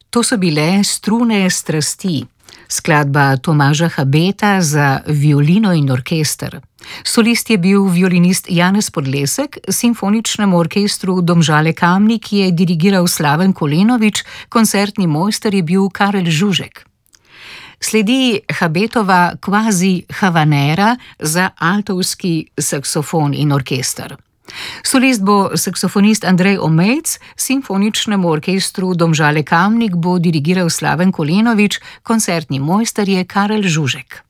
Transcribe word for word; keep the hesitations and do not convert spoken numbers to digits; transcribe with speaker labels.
Speaker 1: To so bile Strune strasti, skladba Tomaža Habeta za violino in orkester. Solist je bil violinist Janez Podlesek, simfoničnemu orkestru Domžale Kamnik je dirigiral Slaven Kolenovič, koncertni mojster je bil Karel Žužek. Sledi Habetova kvazi havanera za altovski saksofon in orkester. Solist bo saksofonist Andrej Omejc, simfoničnemu orkestru Domžale Kamnik bo dirigiral Slaven Kolenovič, koncertni mojster je Karel Žužek.